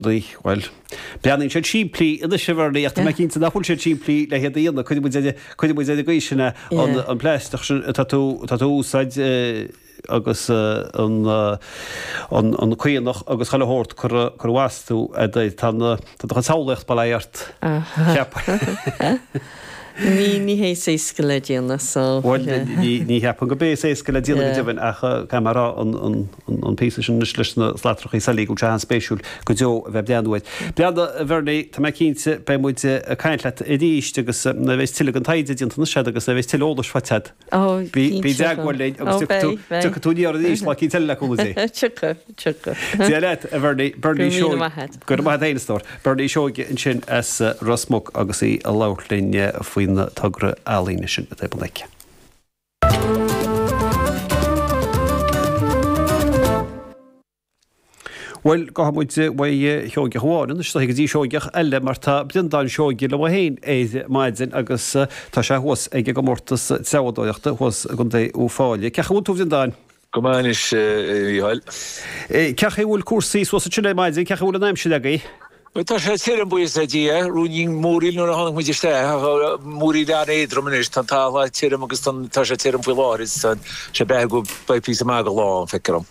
Well, Beanin sé tíimplí in sibharnaí ach me cinnta nachfuil sé tíimplí le head íonna chuide buide gaisina an pleisteach tú úsáid agus an chuoinach agus chailehort chu bhhaú tá sálacht bailart ceap. Ní hé séisce le díana ní heapan go bé séisce le díana dehann a camera an pí sin leisna slátrachaí salí go tean spéisiúil go deo bheith deanúid. Beada a bhirnaí tá me cínte be muide a caiintle i ddíiste agus na bheith tiile an taide dionanta se agus a bheith tiile ólas fatead. Bí deagháil agus túníar a díos le cí tiile chumí. Tucha. Dialet a bhirnaí burnaí seo gur maithe éanastóir. Burnaí seoige in sin as Rasmog agus í a láirlíne faoin na tugra álíne sin a tébal. Well, go muide bhaid seoige háin, is go dtí seoigeach eile mar tá blindáin seoige le bhhéin éiad maidin agus tá sé thuas ag go mórtas teadóireachta thuas gon dé ó fáile. Cecha bhúil tú blindáin? Gomáis íhail. Cecha bhúil cuasaí suas a sinna maidin, cecha bhúil an aimse legaí? Tá sé tíir an buas a dí, rúning mórí nó a hána muidir ste, mórí lean éadromanis tan tála tíir agus tá sé tíir an bhuiláris sé be go pí má go lá an feicem.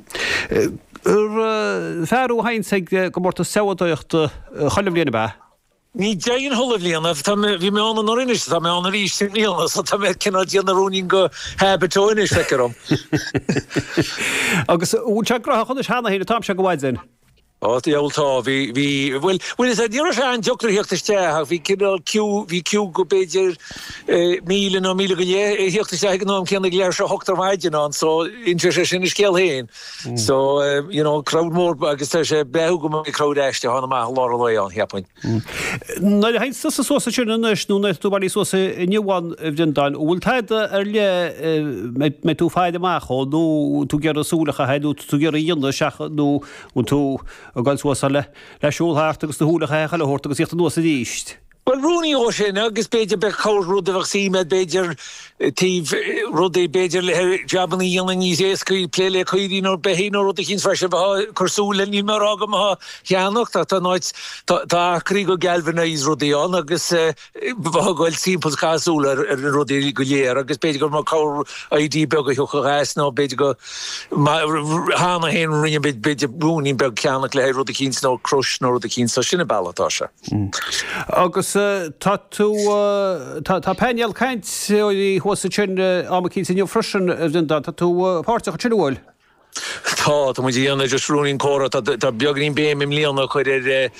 Fearú hains ag go mórta teadóireachta chailm léana be? Ní déan tholah líana, bhí mé anna norinnis, tá mé anna ríéis sin líana, sa tá mé cinna díanana rúning go hebetóinis feicem. Agus úte grach chun sena hína tam se go bhaidin. Tí eoltá, bhfuil is a dtíar se an deocraíochttasteach, bhí ciú go beidir míle nó míle go hiochttasteach ná ceanna léir se hotar maidin an, so intre sé sin is céal héin. So, crowdmór agus tá sé beú go mé crowdéiste hána má lá le an heappain. Na hain sa sosa sin nú tú barí sosa nniuháin bhdendáin, bhfuil taide ar le me tú fáide amach ó tú gear a súlacha headú tú gear a dionda seach nó tú a gáil suasa leisiúlthart agus do thuúlacha chaile hort agus íochtta nuas a díist. Well, rúní ó sin, agus beidir be chair rudahach síime beidir tíh rudé beidir le jabanna dhéanana níos éascaí pléile chuirí nó behé nó rud a chins freise bheit chusúla ní mar agam ha cheannach tá náid tá crí go gelhanna ís rudaíán agus bhagail símpel cáúla ar rudaí go léir agus beidir go mar chair ID be go thuchaghas nó beidir go hána hen rinne beidir brúní be ceannach le rud a chins nó crus nó rud a chins so sinna baillatá se. Agus tá peal caint í thuasa sin amachí sin frisin tá tú páirteach sinhil. Tá muidir dhéanana just rúning córa tá beagrín béim im líonna chuir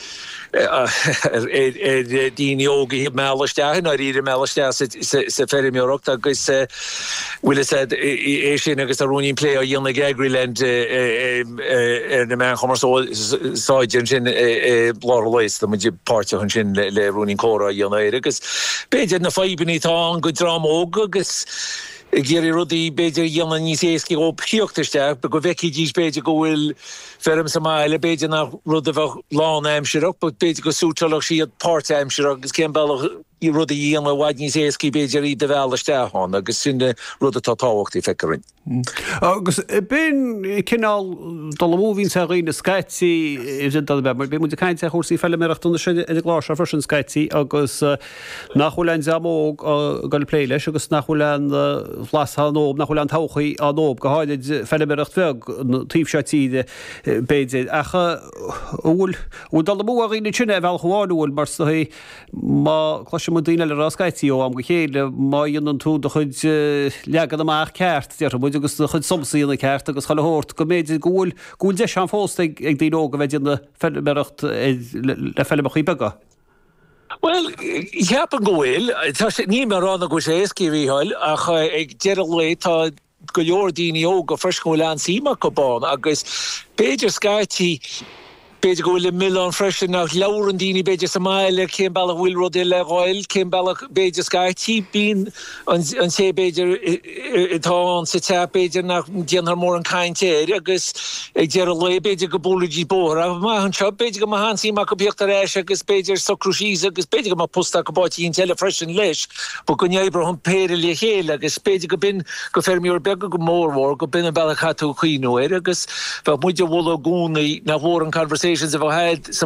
dín yoga híb mealasteach na ríidir mealasteach sa ferimiúachta agus bhfuil é sin agus a rúning plé a dhéanana Gagriland na me chumar sáidir sin láirléis tá muidir páirteach sin le rúning córa dhéanana agus beidir na faibanní tá an go drámóg agus géirí rudaí beidir dhéanana níos éascaí ó píochttasteach, be go bheici díos beidir go bhfuil ferm sa máile beidir nach rud a bheith lán aimseach, be beidir go sútalach siad páirt aimseach agus cén bailach í rud a dhéanana bhaid níos éascaí beidir í de bhealasteachán agus sinne rud a tátáhachtaí feicearin. Agus ben cinál dul múhín sa riine Skytí be mu caiint a chósaí fellile meachtainna sin ag gláir fresin Skytí agus nachhfuilin amóg go plé leis agus nachhfuilin flasá nób nachhfuilin tochaí á nób go háid fellile bheag tíobsetíide béidir acha bhfuil dul mú a riine sinna bheal chuáúil mar má chluise mu daine le rá Skytí ó am go chéile má dionan tú do chuid leagad amach ceart agus chud somsaína ceart agus chailehort go méidir gúil de an fósta ag dtíóga bheitna fellbereacht le fellbechaí bega. Well, heapan go bhfuil, tá sé ní mar anna go sé éascíhíáil ach ag dear le tá go leor daoine óga friscúil an síach go bán agus beidir Skytí beidir go bhfuil millán freisin nach leabharan daoine beidir sa máile cén bailach bhfuil rud le gháil cén bailach beidir Skytí bín an sé beidir itá an sa te beidir nach déanar mór an caintéir agus ag dear le beidir go bólaidí bór a má an seo beidir go má hansíach go bíochtta éis agus beidir socrúsís agus beidir go má postach go báití on teile freisin leis bu go neibbre an péire le chéile agus beidir go bin go fermiúir bega go mórhór go bin an bailach chatú chuoinúir agus bheith muidir bhla gúnaí na bhór an conversation conversations I've had